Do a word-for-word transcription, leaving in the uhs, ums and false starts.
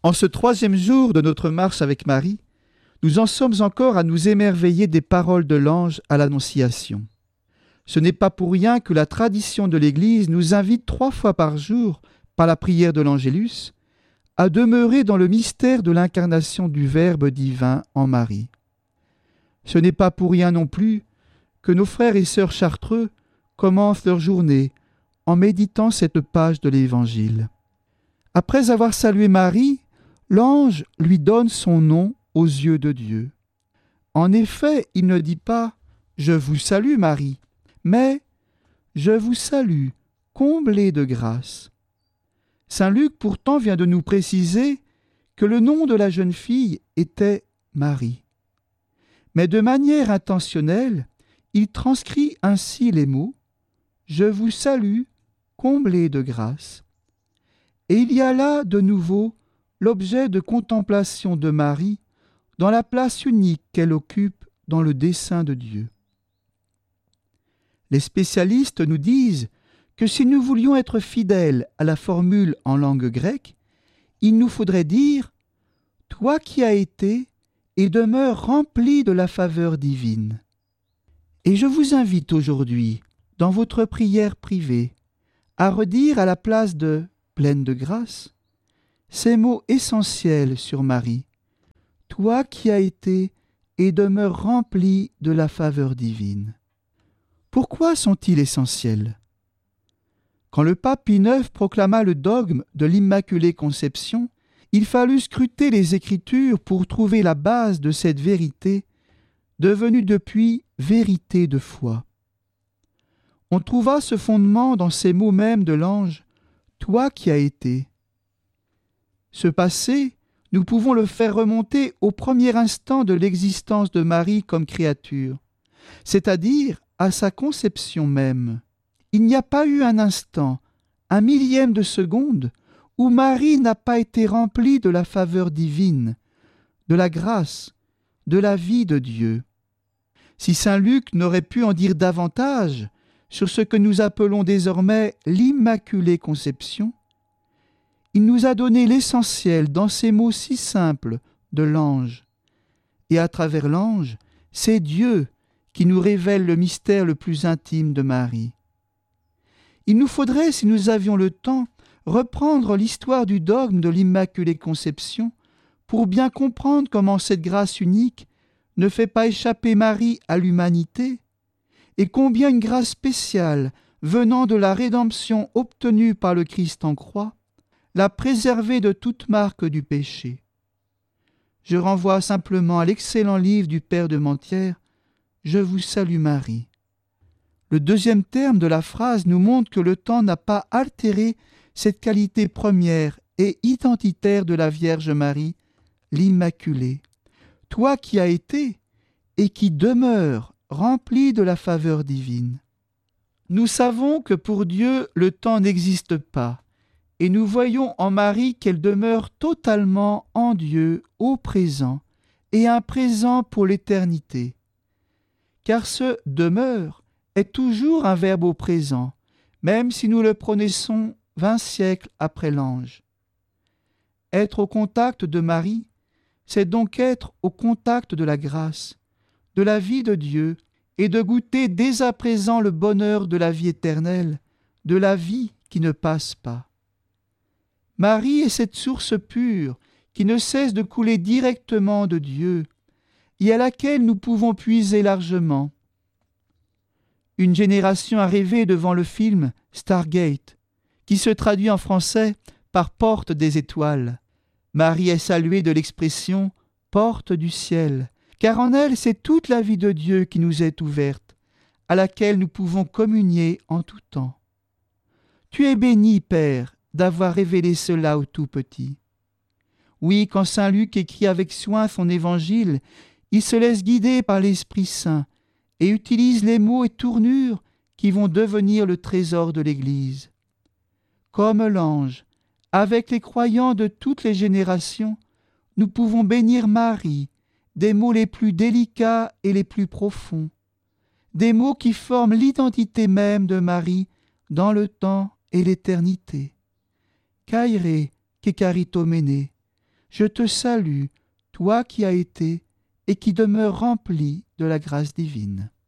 En ce troisième jour de notre marche avec Marie, nous en sommes encore à nous émerveiller des paroles de l'ange à l'Annonciation. Ce n'est pas pour rien que la tradition de l'Église nous invite trois fois par jour, par la prière de l'Angélus, à demeurer dans le mystère de l'incarnation du Verbe divin en Marie. Ce n'est pas pour rien non plus que nos frères et sœurs chartreux commencent leur journée en méditant cette page de l'Évangile. Après avoir salué Marie, l'ange lui donne son nom aux yeux de Dieu. En effet, il ne dit pas « Je vous salue Marie », mais « Je vous salue, comblée de grâce ». Saint Luc pourtant vient de nous préciser que le nom de la jeune fille était Marie. Mais de manière intentionnelle, il transcrit ainsi les mots « Je vous salue, comblée de grâce ». Et il y a là de nouveau l'objet de contemplation de Marie dans la place unique qu'elle occupe dans le dessein de Dieu. Les spécialistes nous disent que si nous voulions être fidèles à la formule en langue grecque, il nous faudrait dire « Toi qui as été et demeures rempli de la faveur divine ». Et je vous invite aujourd'hui, dans votre prière privée, à redire à la place de « pleine de grâce » ces mots essentiels sur Marie. « Toi qui as été et demeures rempli de la faveur divine ». Pourquoi sont-ils essentiels ? Quand le pape Pie neuf proclama le dogme de l'Immaculée Conception, il fallut scruter les Écritures pour trouver la base de cette vérité, devenue depuis vérité de foi. On trouva ce fondement dans ces mots mêmes de l'ange « Toi qui as été ». Ce passé, nous pouvons le faire remonter au premier instant de l'existence de Marie comme créature, c'est-à-dire à sa conception même. Il n'y a pas eu un instant, un millième de seconde, où Marie n'a pas été remplie de la faveur divine, de la grâce, de la vie de Dieu. Si saint Luc n'aurait pu en dire davantage sur ce que nous appelons désormais l'Immaculée Conception, il nous a donné l'essentiel dans ces mots si simples de l'ange. Et à travers l'ange, c'est Dieu qui nous révèle le mystère le plus intime de Marie. Il nous faudrait, si nous avions le temps, reprendre l'histoire du dogme de l'Immaculée Conception pour bien comprendre comment cette grâce unique ne fait pas échapper Marie à l'humanité et combien une grâce spéciale venant de la rédemption obtenue par le Christ en croix l'a préservée de toute marque du péché. Je renvoie simplement à l'excellent livre du Père de Mentière « Je vous salue Marie ». Le deuxième terme de la phrase nous montre que le temps n'a pas altéré cette qualité première et identitaire de la Vierge Marie, l'Immaculée. Toi qui as été et qui demeures rempli de la faveur divine. Nous savons que pour Dieu, le temps n'existe pas, et nous voyons en Marie qu'elle demeure totalement en Dieu au présent, et un présent pour l'éternité. Car ce « demeure » est toujours un verbe au présent, même si nous le prononçons vingt siècles après l'ange. Être au contact de Marie, c'est donc être au contact de la grâce, de la vie de Dieu, et de goûter dès à présent le bonheur de la vie éternelle, de la vie qui ne passe pas. Marie est cette source pure qui ne cesse de couler directement de Dieu, et à laquelle nous pouvons puiser largement. Une génération a rêvé devant le film Stargate, qui se traduit en français par Porte des étoiles. Marie est saluée de l'expression « Porte du ciel », car en elle c'est toute la vie de Dieu qui nous est ouverte, à laquelle nous pouvons communier en tout temps. Tu es béni, Père, d'avoir révélé cela au tout petit. Oui, quand saint Luc écrit avec soin son évangile, il se laisse guider par l'Esprit Saint et utilise les mots et tournures qui vont devenir le trésor de l'Église. Comme l'ange, avec les croyants de toutes les générations, nous pouvons bénir Marie des mots les plus délicats et les plus profonds, des mots qui forment l'identité même de Marie dans le temps et l'éternité. Kaire, kekaritomene, Je te salue, toi qui as été et qui demeures rempli de la grâce divine.